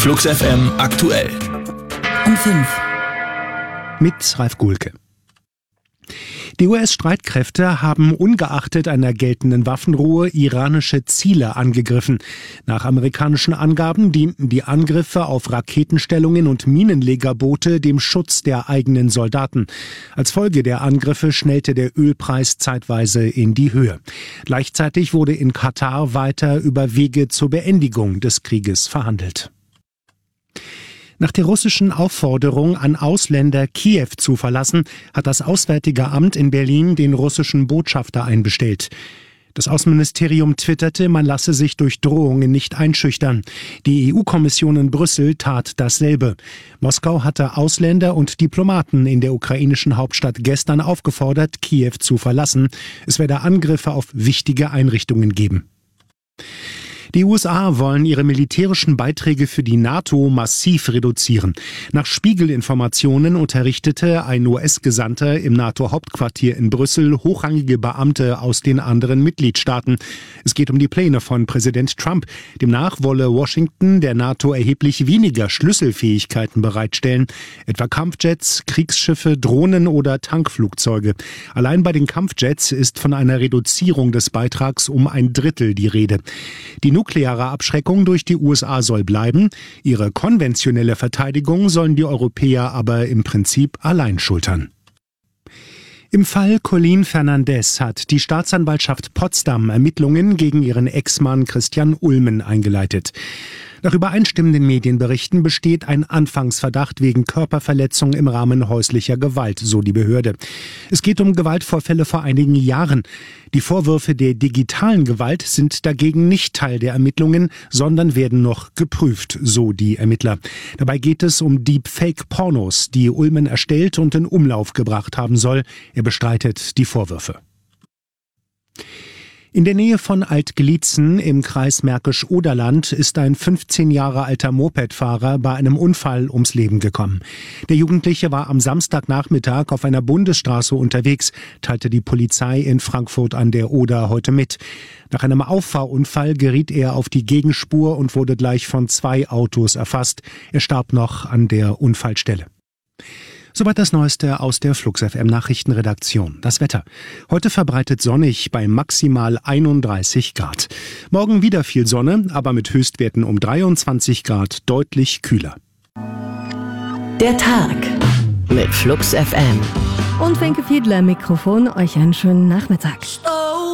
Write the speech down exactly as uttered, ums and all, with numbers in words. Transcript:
Flux F M aktuell. Um fünf. Mit Ralf Gulke. Die U S-Streitkräfte haben ungeachtet einer geltenden Waffenruhe iranische Ziele angegriffen. Nach amerikanischen Angaben dienten die Angriffe auf Raketenstellungen und Minenlegerboote dem Schutz der eigenen Soldaten. Als Folge der Angriffe schnellte der Ölpreis zeitweise in die Höhe. Gleichzeitig wurde in Katar weiter über Wege zur Beendigung des Krieges verhandelt. Nach der russischen Aufforderung an Ausländer, Kiew zu verlassen, hat das Auswärtige Amt in Berlin den russischen Botschafter einbestellt. Das Außenministerium twitterte, man lasse sich durch Drohungen nicht einschüchtern. Die E U-Kommission in Brüssel tat dasselbe. Moskau hatte Ausländer und Diplomaten in der ukrainischen Hauptstadt gestern aufgefordert, Kiew zu verlassen. Es werde Angriffe auf wichtige Einrichtungen geben. Die U S A wollen ihre militärischen Beiträge für die NATO massiv reduzieren. Nach Spiegel-Informationen unterrichtete ein U S-Gesandter im NATO-Hauptquartier in Brüssel hochrangige Beamte aus den anderen Mitgliedstaaten. Es geht um die Pläne von Präsident Trump. Demnach wolle Washington der NATO erheblich weniger Schlüsselfähigkeiten bereitstellen, etwa Kampfjets, Kriegsschiffe, Drohnen oder Tankflugzeuge. Allein bei den Kampfjets ist von einer Reduzierung des Beitrags um ein Drittel die Rede. Die nukleare Abschreckung durch die U S A soll bleiben. Ihre konventionelle Verteidigung sollen die Europäer aber im Prinzip allein schultern. Im Fall Colin Fernandes hat die Staatsanwaltschaft Potsdam Ermittlungen gegen ihren Ex-Mann Christian Ulmen eingeleitet. Nach übereinstimmenden Medienberichten besteht ein Anfangsverdacht wegen Körperverletzung im Rahmen häuslicher Gewalt, so die Behörde. Es geht um Gewaltvorfälle vor einigen Jahren. Die Vorwürfe der digitalen Gewalt sind dagegen nicht Teil der Ermittlungen, sondern werden noch geprüft, so die Ermittler. Dabei geht es um Deepfake-Pornos, die Ulmen erstellt und in Umlauf gebracht haben soll. Er bestreitet die Vorwürfe. In der Nähe von Altglitzen im Kreis Märkisch-Oderland ist ein fünfzehn Jahre alter Mopedfahrer bei einem Unfall ums Leben gekommen. Der Jugendliche war am Samstagnachmittag auf einer Bundesstraße unterwegs, teilte die Polizei in Frankfurt an der Oder heute mit. Nach einem Auffahrunfall geriet er auf die Gegenspur und wurde gleich von zwei Autos erfasst. Er starb noch an der Unfallstelle. Soweit das Neueste aus der Flux F M Nachrichtenredaktion. Das Wetter. Heute verbreitet sonnig bei maximal einunddreißig Grad. Morgen wieder viel Sonne, aber mit Höchstwerten um dreiundzwanzig Grad deutlich kühler. Der Tag mit Flux F M. Und Wenke Fiedler, Mikrofon, euch einen schönen Nachmittag.